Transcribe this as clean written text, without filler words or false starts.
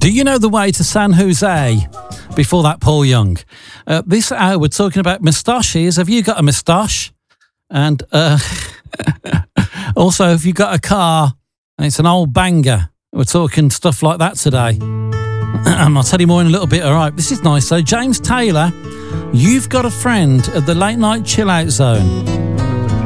Do you know the way to San Jose? Before that, Paul Young. This hour, we're talking about moustaches. Have you got a moustache? And also, have you got a car and it's an old banger? We're talking stuff like that today. I'll tell you more in a little bit. All right, this is nice. So, James Taylor, You've Got a Friend at the Late Night Chill Out Zone.